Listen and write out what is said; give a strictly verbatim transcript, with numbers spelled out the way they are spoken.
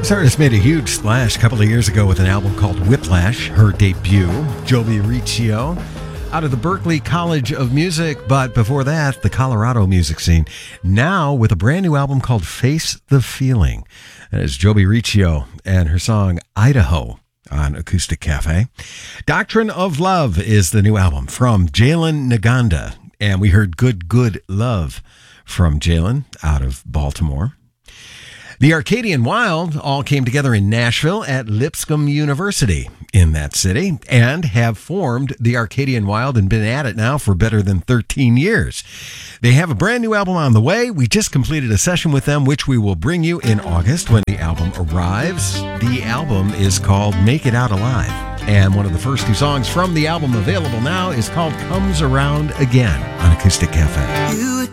This artist made a huge splash a couple of years ago with an album called Whiplash, her debut. Joby Riccio, out of the Berklee College of Music, but before that, the Colorado music scene. Now with a brand new album called Face the Feeling. That is Joby Riccio and her song Idaho on Acoustic Cafe. Doctrine of Love is the new album from Jalen Naganda. And we heard Good, Good Love from Jalen out of Baltimore. The Arcadian Wild all came together in Nashville at Lipscomb University in that city and have formed the Arcadian Wild and been at it now for better than thirteen years. They have a brand new album on the way. We just completed a session with them, which we will bring you in August when the album arrives. The album is called Make It Out Alive. And one of the first two songs from the album available now is called Comes Around Again on Acoustic Cafe. You